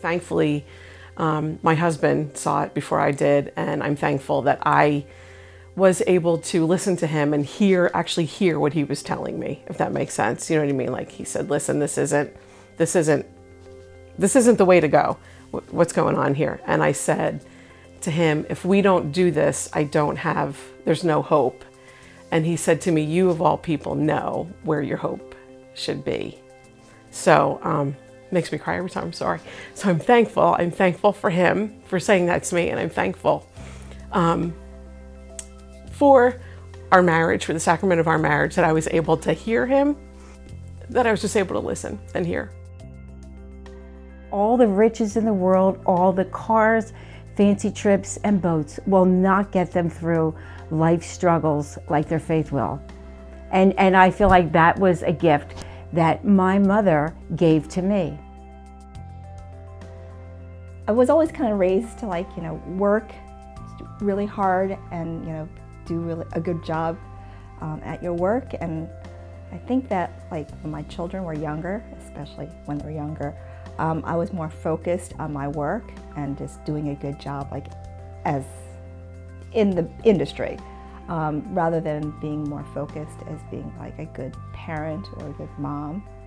Thankfully, my husband saw it before I did, and I'm thankful that I was able to listen to him and actually hear what he was telling me, if that makes sense. You know what I mean? Like he said, listen, this isn't the way to go. What's going on here? And I said to him, if we don't do this, there's no hope. And he said to me, you of all people know where your hope should be. So, makes me cry every time, I'm sorry. So I'm thankful. I'm thankful for him for saying that to me, and I'm thankful for our marriage, for the sacrament of our marriage, that I was able to hear him, that I was just able to listen and hear. All the riches in the world, all the cars, fancy trips, and boats will not get them through life struggles like their faith will. And I feel like that was a gift that my mother gave to me. I was always kind of raised to work really hard and do really a good job at your work. And I think that when my children were younger, especially when they were younger, I was more focused on my work and just doing a good job as in the industry, rather than being more focused as being a good parent or a good mom.